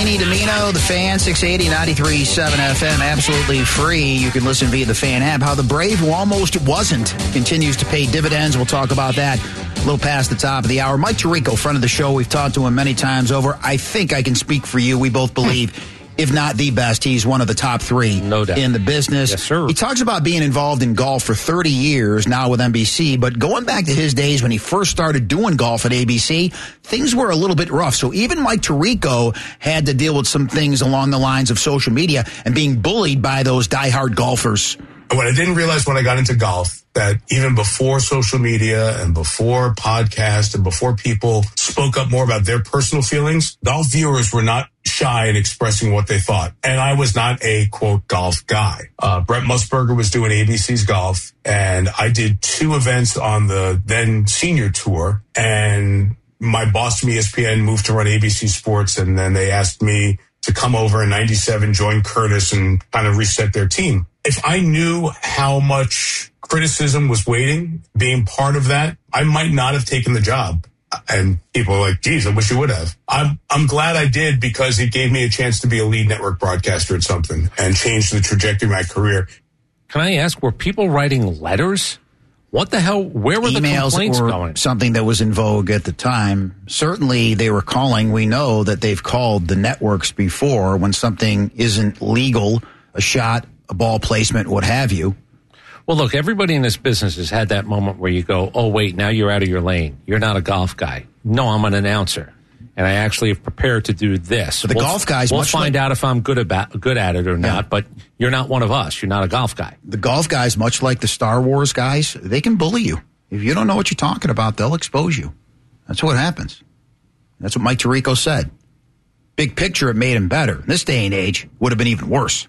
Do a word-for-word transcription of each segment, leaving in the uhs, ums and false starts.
Cellini Domino, The Fan, six eighty, ninety-three point seven F M, absolutely free. You can listen via the Fan app. How the Brave, who almost wasn't, continues to pay dividends. We'll talk about that a little past the top of the hour. Mike Tirico, friend of the show. We've talked to him many times over. I think I can speak for you. We both believe, if not the best, he's one of the top three no doubt. in the business. Yes, sir. He talks about being involved in golf for thirty years now with N B C, but going back to his days when he first started doing golf at A B C, things were a little bit rough. So even Mike Tirico had to deal with some things along the lines of social media and being bullied by those diehard golfers. What I didn't realize when I got into golf, that even before social media and before podcasts and before people spoke up more about their personal feelings, golf viewers were not shy in expressing what they thought. And I was not a, quote, golf guy. Uh, Brett Musburger was doing A B C's golf, and I did two events on the then senior tour, and my boss from E S P N moved to run A B C Sports, and then they asked me to come over in ninety-seven, join Curtis, and kind of reset their team. If I knew how much criticism was waiting, being part of that, I might not have taken the job. And people are like, geez, I wish you would have. I'm I'm glad I did, because it gave me a chance to be a lead network broadcaster at something and change the trajectory of my career. Can I ask, were people writing letters? What the hell? Where were Emails the complaints were going? Something that was in vogue at the time. Certainly they were calling. We know that they've called the networks before when something isn't legal, a shot, a ball placement, what have you. Well, look, everybody in this business has had that moment where you go, oh, wait, now you're out of your lane. You're not a golf guy. No, I'm an announcer. And I actually have prepared to do this. But the we'll, golf guys... We'll much find like, out if I'm good, about, good at it or not, yeah. but you're not one of us. You're not a golf guy. The golf guys, much like the Star Wars guys, they can bully you. If you don't know what you're talking about, they'll expose you. That's what happens. That's what Mike Tirico said. Big picture, it made him better. In this day and age, it would have been even worse.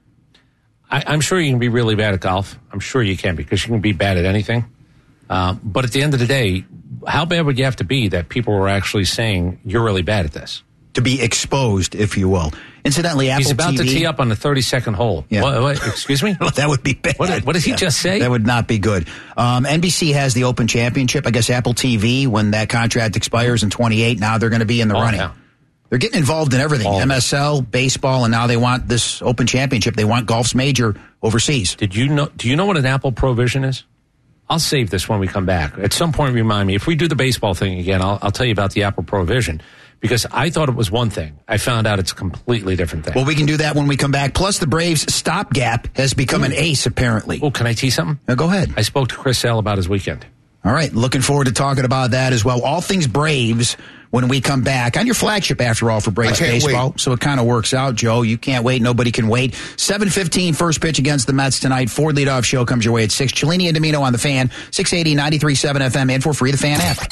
I, I'm sure you can be really bad at golf. I'm sure you can, because you can be bad at anything. Um, but at the end of the day, how bad would you have to be that people were actually saying you're really bad at this? To be exposed, if you will. Incidentally, Apple He's about T V, to tee up on the thirty-second hole. Yeah. What, what, excuse me? That would be bad. What, what did he yeah. just say? That would not be good. Um, N B C has the Open Championship. I guess Apple T V, when that contract expires in twenty-eight, now they're going to be in the oh, running. Yeah. They're getting involved in everything. All M S L, baseball, and now they want this Open Championship. They want golf's major overseas. Did you know? Do you know what an Apple Pro Vision is? I'll save this when we come back. At some point, remind me. If we do the baseball thing again, I'll, I'll tell you about the Apple Pro Vision, because I thought it was one thing. I found out it's a completely different thing. Well, we can do that when we come back. Plus, the Braves' stopgap has become Ooh. an ace, apparently. Oh, can I tee something? Now, go ahead. I spoke to Chris Sale about his weekend. All right, looking forward to talking about that as well. All things Braves when we come back on your flagship, after all, for Braves baseball. Wait. So it kind of works out, Joe. You can't wait. Nobody can wait. seven fifteen first pitch against the Mets tonight. Ford leadoff show comes your way at six. Cellini and Domino on the Fan, six eighty, ninety-three point seven F M, and for free, the Fan app.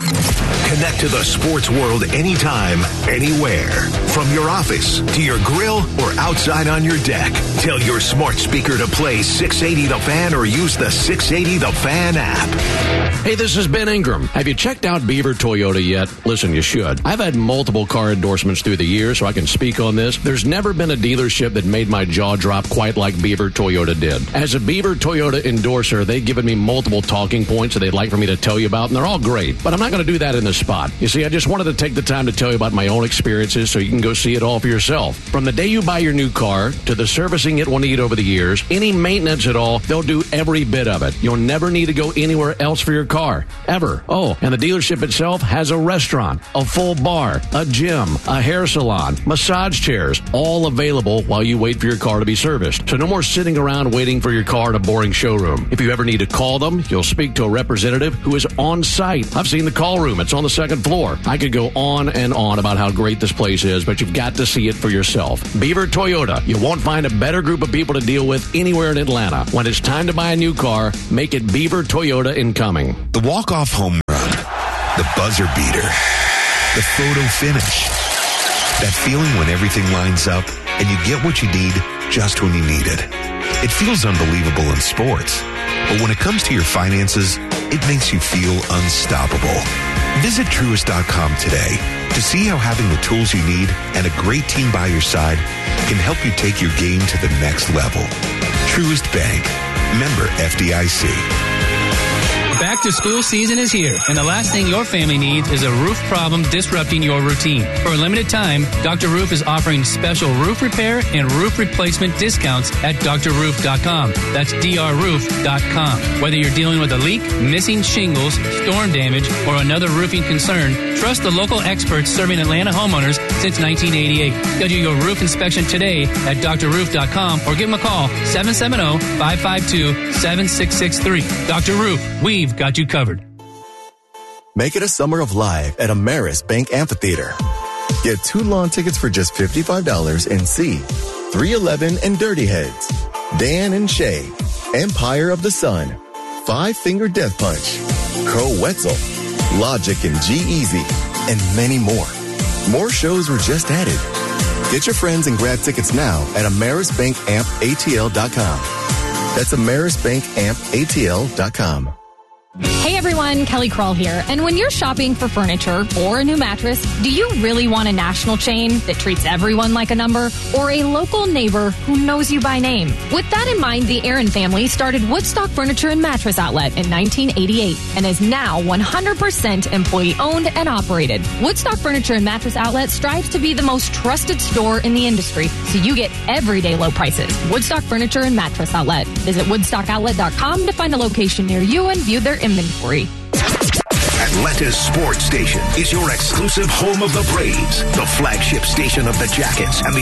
Connect to the sports world anytime, anywhere. From your office to your grill or outside on your deck. Tell your smart speaker to play six eighty The Fan or use the six eighty The Fan app. Hey, this is Ben Ingram. Have you checked out Beaver Toyota yet? Listen, you should. I've had multiple car endorsements through the years, so I can speak on this. There's never been a dealership that made my jaw drop quite like Beaver Toyota did. As a Beaver Toyota endorser, they've given me multiple talking points that they'd like for me to tell you about, and they're all great. But I'm not going to do that in the spot. You see, I just wanted to take the time to tell you about my own experiences so you can go see it all for yourself. From the day you buy your new car to the servicing it will need over the years, any maintenance at all, they'll do every bit of it. You'll never need to go anywhere else for your car, ever. Oh, and the dealership itself has a restaurant, a full bar, a gym, a hair salon, massage chairs, all available while you wait for your car to be serviced. So no more sitting around waiting for your car in a boring showroom. If you ever need to call them, you'll speak to a representative who is on site. I've seen the call room. It's on the second floor. I could go on and on about how great this place is, but you've got to see it for yourself. Beaver Toyota. You won't find a better group of people to deal with anywhere in Atlanta. When it's time to buy a new car, make it Beaver Toyota in Cumming. The walk-off home run, the buzzer beater, the photo finish, that feeling when everything lines up and you get what you need just when you need it. It feels unbelievable in sports, but when it comes to your finances, it makes you feel unstoppable. Visit Truist dot com today to see how having the tools you need and a great team by your side can help you take your game to the next level. Truist Bank. Member F D I C. Back to school season is here, and the last thing your family needs is a roof problem disrupting your routine. For a limited time, Doctor Roof is offering special roof repair and roof replacement discounts at D R roof dot com. That's D R roof dot com. Whether you're dealing with a leak, missing shingles, storm damage, or another roofing concern, trust the local experts serving Atlanta homeowners since nineteen eighty-eight. Schedule your roof inspection today at D R roof dot com or give them a call, seven seven zero, five five two, seven six six three. Doctor Roof, we've got you covered. Make it a summer of live at Ameris Bank Amphitheater. Get two lawn tickets for just fifty-five dollars and see three eleven and Dirty Heads, Dan and Shay, Empire of the Sun, Five Finger Death Punch, Crow Wetzel, Logic and G-Eazy, and many more. More shows were just added. Get your friends and grab tickets now at Ameris Bank Amp A T L dot com. That's Ameris Bank Amp A T L dot com. Hey everyone, Kelly Kroll here. And when you're shopping for furniture or a new mattress, do you really want a national chain that treats everyone like a number, or a local neighbor who knows you by name? With that in mind, the Aaron family started Woodstock Furniture and Mattress Outlet in nineteen eighty-eight and is now one hundred percent employee owned and operated. Woodstock Furniture and Mattress Outlet strives to be the most trusted store in the industry, so you get everyday low prices. Woodstock Furniture and Mattress Outlet. Visit woodstock outlet dot com to find a location near you and view their inventory. Atlanta's sports station is your exclusive home of the Braves, the flagship station of the Jackets, and the